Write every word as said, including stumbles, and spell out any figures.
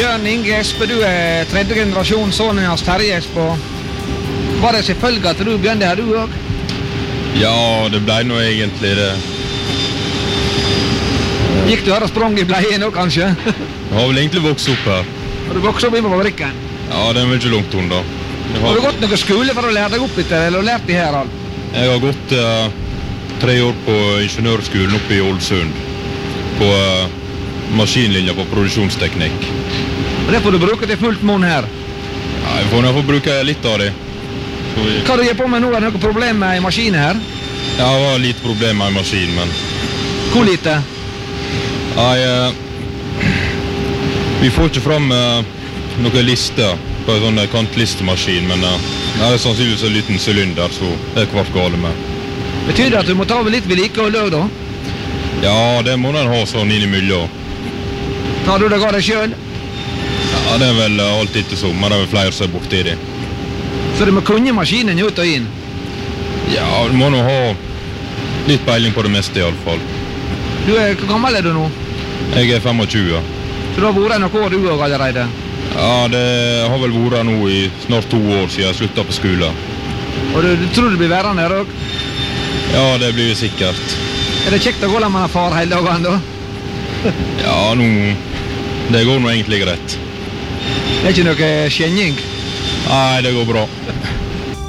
Søren Inge Espe, du er tredje generasjon sønnen hans Terje Espe. Var det selvfølgelig at du begynte her, du også? Ja, det ble nå egentlig det. Gikk du her og sprang i bleien nå, kanskje? Jeg har vel egentlig vokst opp her. Har du vokst opp i fabrikken? Ja, det er mye langt unna. Har... har du gått noen skole for å lære deg opp etter, eller lært de her alt? Jeg har gått uh, tre år på ingeniørskolen oppe i Ålesund. På uh, maskinlinja på produksjonsteknikk. Og det får du bruke til fullt mån her? Ja, jeg får, jeg får bruke litt av det. Vi... Hva du gjør på med nå? Er det noen problem med maskinen her? Ja, det var litt problem med maskinen, men... Hvor lite? Ja, jeg... Vi får ikke fram uh, noen lister på en sånn kantlistemaskin, men uh, det er sannsynligvis en liten cylinder, så det er kvart gale med. Betyr det at du må ta over litt vedlikehold og løg da? Ja, det må den ha sånn innimellom. Tar du deg av deg selv? Ja, det er vel uh, alltid ikke så, men det er vel flere som er borte i det. Så du må kunne maskinen ut og inn? Ja, du må nå ha litt peiling på det meste i alle fall. Du er, hvor gammel er du nå? Jeg er tjuefem. Så du har vært noen år du også allerede? Ja, det har vel vært nå i snart to år siden jeg sluttet på skolen. Og du, du tror du blir værende her også? Ja, det blir jo sikkert. Er det kjekt å gå la med far hele dagen da? Ja, nå... Det går nå egentlig greit. Det er ikke noe skjenning? Nei, det går bra.